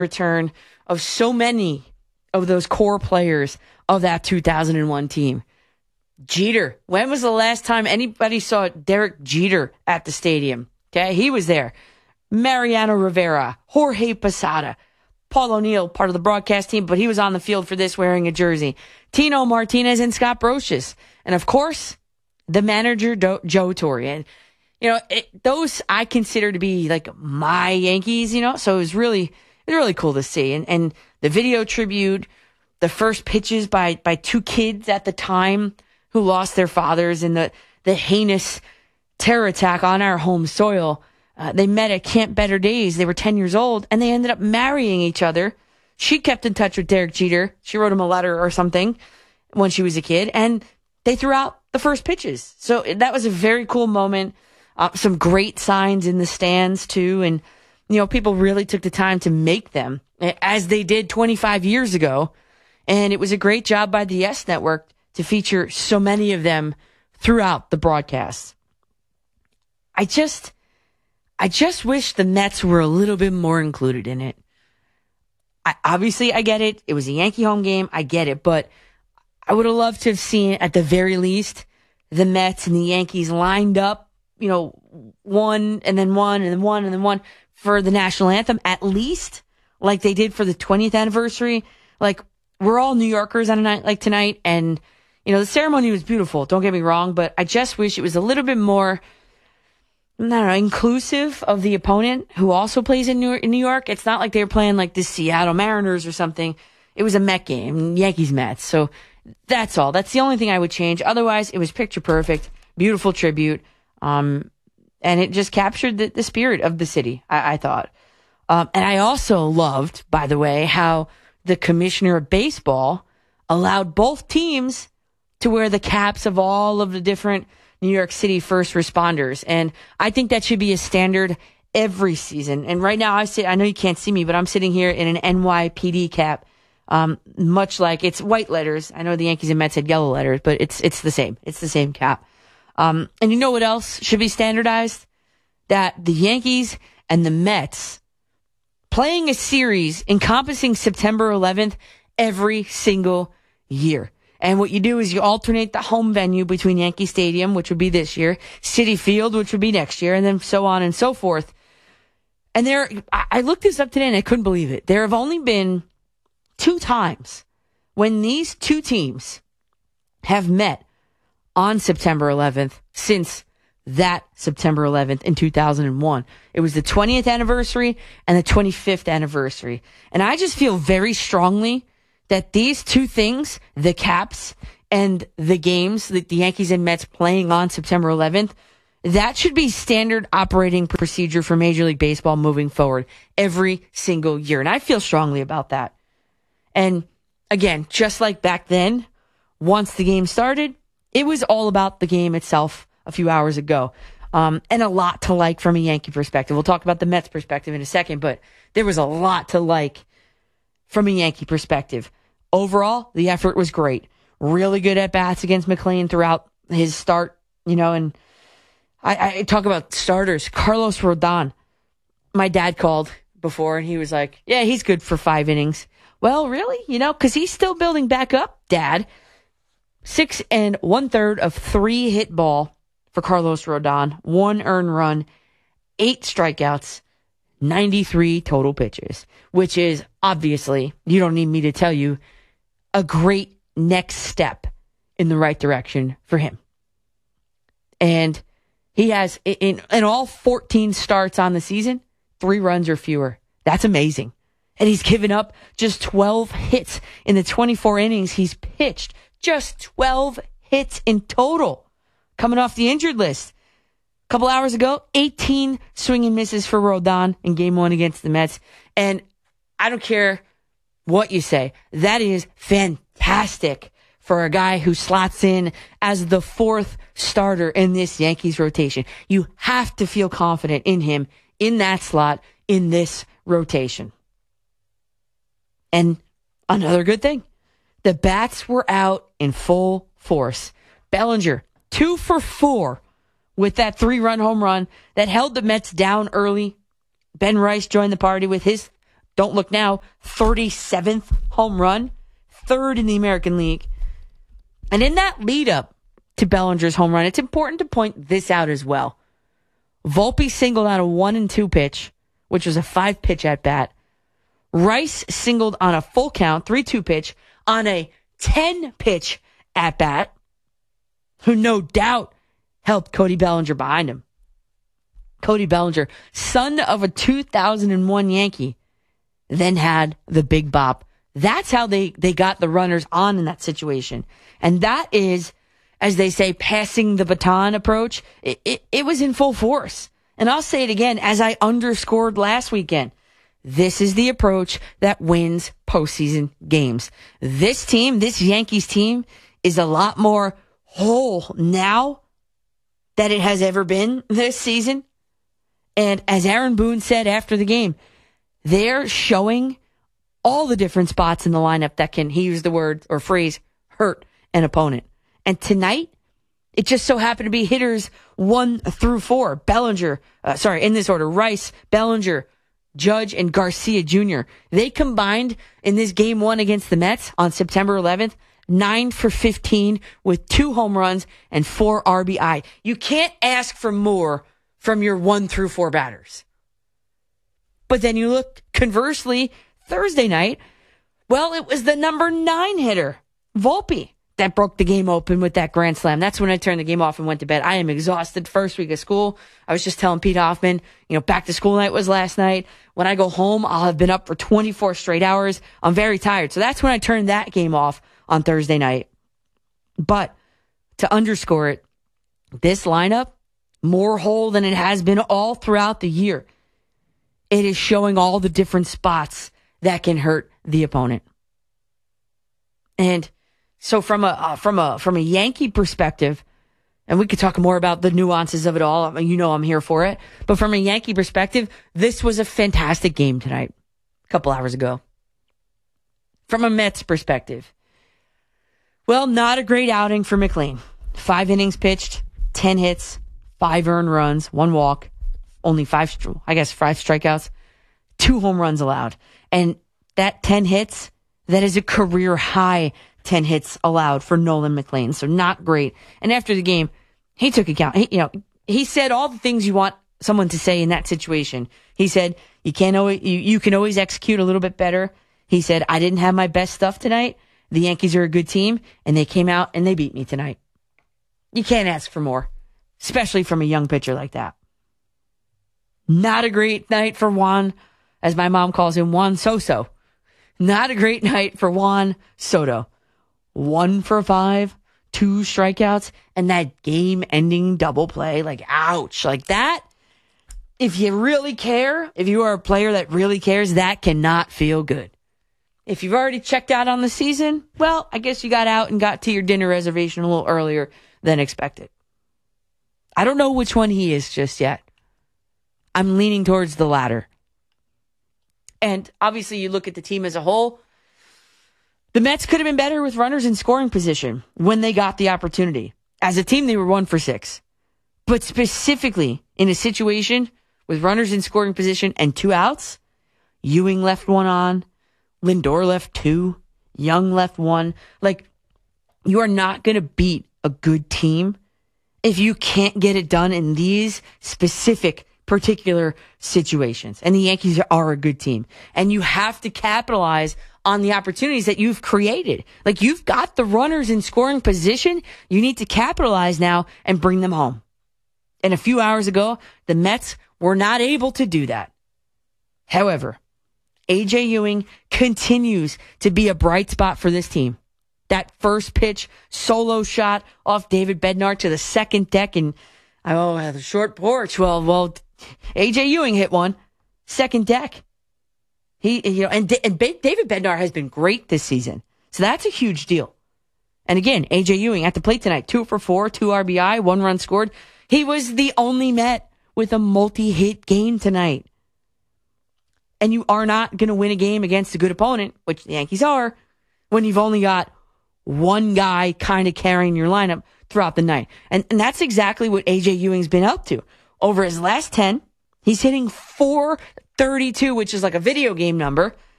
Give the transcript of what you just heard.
return of so many of those core players of that 2001 team. Jeter. When was the last time anybody saw Derek Jeter at the stadium? Okay, he was there. Mariano Rivera, Jorge Posada, Paul O'Neill, part of the broadcast team, but he was on the field for this wearing a jersey. Tino Martinez and Scott Brocious. And of course, the manager, Joe Torre. And, those I consider to be like my Yankees, so it was really cool to see. And the video tribute, the first pitches by two kids at the time who lost their fathers in the heinous terror attack on our home soil. They met at Camp Better Days. They were 10 years old, and they ended up marrying each other. She kept in touch with Derek Jeter. She wrote him a letter or something when she was a kid, and they threw out the first pitches. So that was a very cool moment. Some great signs in the stands, too, and people really took the time to make them, as they did 25 years ago, and it was a great job by the YES Network to feature so many of them throughout the broadcast. I just wish the Mets were a little bit more included in it. Obviously, I get it. It was a Yankee home game. I get it. But I would have loved to have seen, at the very least, the Mets and the Yankees lined up, one and then one and then one and then one for the national anthem, at least, like they did for the 20th anniversary. Like, we're all New Yorkers on a night like tonight. And, the ceremony was beautiful. Don't get me wrong. But I just wish it was a little bit more, inclusive of the opponent who also plays in New York. It's not like they were playing like the Seattle Mariners or something. It was a Met game, Yankees Mets. So that's all. That's the only thing I would change. Otherwise, it was picture perfect, beautiful tribute. And it just captured the spirit of the city, I thought. And I also loved, by the way, how the commissioner of baseball allowed both teams to wear the caps of all of the different New York City first responders. And I think that should be a standard every season. And right now I know you can't see me, but I'm sitting here in an NYPD cap, much like it's white letters. I know the Yankees and Mets had yellow letters, but it's the same. It's the same cap. And you know what else should be standardized? That the Yankees and the Mets playing a series encompassing September 11th every single year. And what you do is you alternate the home venue between Yankee Stadium, which would be this year, Citi Field, which would be next year, and then so on and so forth. And I looked this up today and I couldn't believe it. There have only been 2 times when these two teams have met on September 11th since that September 11th in 2001. It was the 20th anniversary and the 25th anniversary. And I just feel very strongly that these two things, the caps and the games, the Yankees and Mets playing on September 11th, that should be standard operating procedure for Major League Baseball moving forward every single year. And I feel strongly about that. And again, just like back then, once the game started, it was all about the game itself a few hours ago. And a lot to like from a Yankee perspective. We'll talk about the Mets perspective in a second, but there was a lot to like from a Yankee perspective. Overall, the effort was great. Really good at bats against McLean throughout his start, and I talk about starters. Carlos Rodon. My dad called before and he was like, yeah, he's good for 5 innings. Well, really? Because he's still building back up, Dad. 6 1/3 of 3 hit ball for Carlos Rodon. 1 earned run, 8 strikeouts, 93 total pitches, which is obviously, you don't need me to tell you, a great next step in the right direction for him. And he has, in all 14 starts on the season, 3 runs or fewer. That's amazing. And he's given up just 12 hits in the 24 innings he's pitched. Just 12 hits in total. Coming off the injured list. A couple hours ago, 18 swing and misses for Rodon in game 1 against the Mets. And I don't care what you say. That is fantastic for a guy who slots in as the 4th starter in this Yankees rotation. You have to feel confident in him in that slot in this rotation. And another good thing, the bats were out in full force. Bellinger, 2 for 4 with that 3-run home run that held the Mets down early. Ben Rice joined the party with his don't look now, 37th home run, third in the American League. And in that lead up to Bellinger's home run, it's important to point this out as well. Volpe singled out a 1-2 pitch, which was a 5-pitch at bat. Rice singled on a full count, 3-2 pitch, on a 10-pitch at bat, who no doubt helped Cody Bellinger behind him. Cody Bellinger, son of a 2001 Yankee, then had the big bop. That's how they got the runners on in that situation. And that is, as they say, passing the baton approach. It was in full force. And I'll say it again, as I underscored last weekend. This is the approach that wins postseason games. This team, this Yankees team, is a lot more whole now than it has ever been this season. And as Aaron Boone said after the game, they're showing all the different spots in the lineup that can, he used the word or phrase, hurt an opponent. And tonight, it just so happened to be hitters 1 through 4. Bellinger, in this order, Rice, Bellinger, Judge, and Garcia Jr. They combined in this game 1 against the Mets on September 11th, 9 for 15 with 2 home runs and 4 RBI. You can't ask for more from your 1 through 4 batters. But then you look conversely Thursday night, well, it was the number 9 hitter, Volpe, that broke the game open with that grand slam. That's when I turned the game off and went to bed. I am exhausted. First week of school. I was just telling Pete Hoffman, back to school night was last night. When I go home, I'll have been up for 24 straight hours. I'm very tired. So that's when I turned that game off on Thursday night. But to underscore it, this lineup, more whole than it has been all throughout the year. It is showing all the different spots that can hurt the opponent. And so from a Yankee perspective, and we could talk more about the nuances of it all. I'm here for it. But from a Yankee perspective, this was a fantastic game tonight, a couple hours ago. From a Mets perspective, well, not a great outing for McLean. 5 innings pitched, 10 hits, 5 earned runs, 1 walk, only 5 strikeouts, 2 home runs allowed. And that 10 hits, that is a career high 10 hits allowed for Nolan McLean. So not great. And after the game, he took account. He said all the things you want someone to say in that situation. He said, you can always execute a little bit better. He said, I didn't have my best stuff tonight. The Yankees are a good team and they came out and they beat me tonight. You can't ask for more, especially from a young pitcher like that. Not a great night for Juan, as my mom calls him, Juan Soto. Not a great night for Juan Soto. 1 for 5, 2 strikeouts, and that game-ending double play. Ouch. That, if you really care, if you are a player that really cares, that cannot feel good. If you've already checked out on the season, well, I guess you got out and got to your dinner reservation a little earlier than expected. I don't know which one he is just yet. I'm leaning towards the latter. And obviously you look at the team as a whole. The Mets could have been better with runners in scoring position when they got the opportunity. As a team, they were 1 for 6. But specifically in a situation with runners in scoring position and 2 outs, Ewing left 1 on, Lindor left 2, Young left 1. You are not going to beat a good team if you can't get it done in these specific particular situations. And the Yankees are a good team. And you have to capitalize on the opportunities that you've created. You've got the runners in scoring position. You need to capitalize now and bring them home. And a few hours ago, the Mets were not able to do that. However, A.J. Ewing continues to be a bright spot for this team. That first pitch solo shot off David Bednar to the second deck and the short porch. Well, A.J. Ewing hit one. Second deck. And David Bednar has been great this season. So that's a huge deal. And again, A.J. Ewing at the plate tonight, 2 for 4, 2 RBI, 1 run scored. He was the only Met with a multi-hit game tonight. And you are not going to win a game against a good opponent, which the Yankees are, when you've only got one guy kind of carrying your lineup throughout the night. And that's exactly what A.J. Ewing's been up to. Over his last 10, he's hitting 32, which is like a video game number.